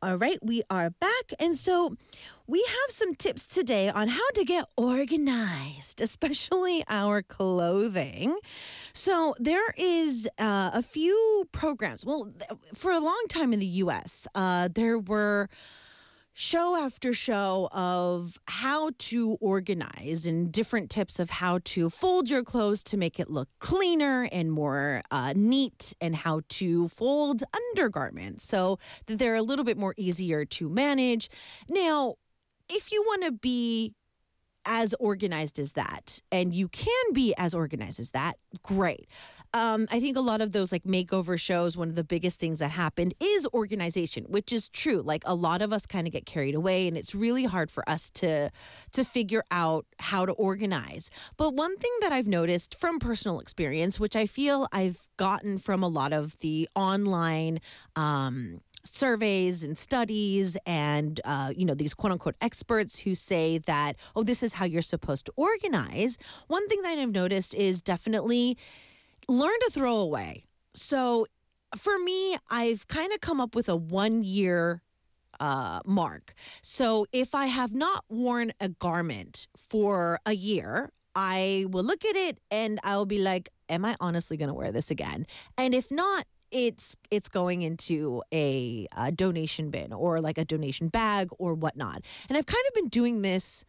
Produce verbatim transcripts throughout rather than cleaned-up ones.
All right, we are back. And so we have some tips today on how to get organized, especially our clothing. So there is uh, a few programs. Well, th- for a long time in the U S, uh, there were show after show of how to organize and different tips of how to fold your clothes to make it look cleaner and more uh, neat, and how to fold undergarments so that they're a little bit more easier to manage. Now, if you want to be as organized as that, and you can be as organized as that, great. Um, I think a lot of those like makeover shows, one of the biggest things that happened is organization, which is true. Like a lot of us kind of get carried away, and it's really hard for us to to figure out how to organize. But one thing that I've noticed from personal experience, which I feel I've gotten from a lot of the online um, surveys and studies and uh, you know, these quote unquote experts who say that, oh, this is how you're supposed to organize. One thing that I've noticed is definitely learn to throw away. So for me, I've kind of come up with a one year uh, mark. So if I have not worn a garment for a year, I will look at it and I'll be like, am I honestly going to wear this again? And if not, it's it's going into a, a donation bin or like a donation bag or whatnot. And I've kind of been doing this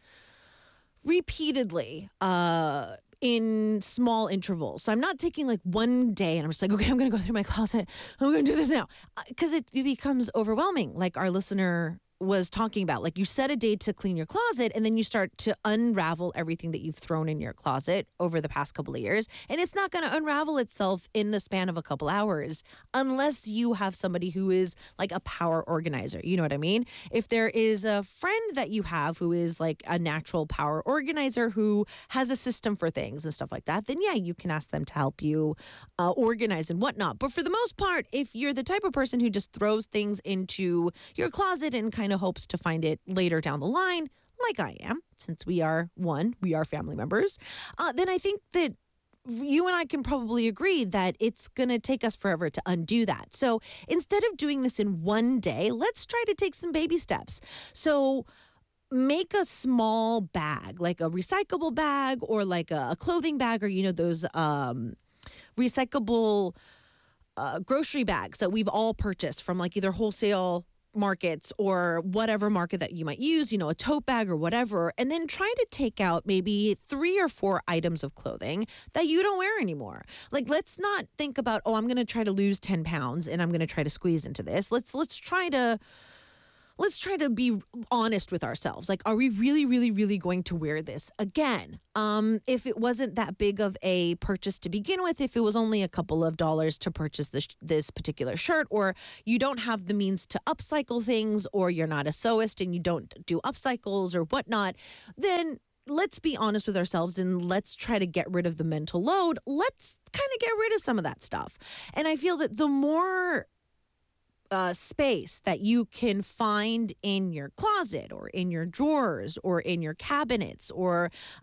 repeatedly uh, in small intervals. So I'm not taking like one day and I'm just like, okay, I'm going to go through my closet. I'm going to do this now. Because it, it becomes overwhelming. Like our listener was talking about, like you set a day to clean your closet and then you start to unravel everything that you've thrown in your closet over the past couple of years. And it's not going to unravel itself in the span of a couple hours unless you have somebody who is like a power organizer. You know what I mean? If there is a friend that you have who is like a natural power organizer who has a system for things and stuff like that, then yeah, you can ask them to help you uh, organize and whatnot. But for the most part, if you're the type of person who just throws things into your closet and kind of hopes to find it later down the line, like I am, since we are one, we are family members, uh, then I think that you and I can probably agree that it's going to take us forever to undo that. So instead of doing this in one day, let's try to take some baby steps. So make a small bag, like a recyclable bag or like a, a clothing bag, or, you know, those um, recyclable uh, grocery bags that we've all purchased from like either wholesale markets or whatever market that you might use, you know, a tote bag or whatever, and then try to take out maybe three or four items of clothing that you don't wear anymore. Like, let's not think about, oh, I'm going to try to lose ten pounds and I'm going to try to squeeze into this. Let's, let's try to Let's try to be honest with ourselves. Like, are we really, really, really going to wear this again? Um, if it wasn't that big of a purchase to begin with, if it was only a couple of dollars to purchase this this particular shirt, or you don't have the means to upcycle things, or you're not a sewist and you don't do upcycles or whatnot, then let's be honest with ourselves and let's try to get rid of the mental load. Let's kind of get rid of some of that stuff. And I feel that the more Uh, space that you can find in your closet or in your drawers or in your cabinets or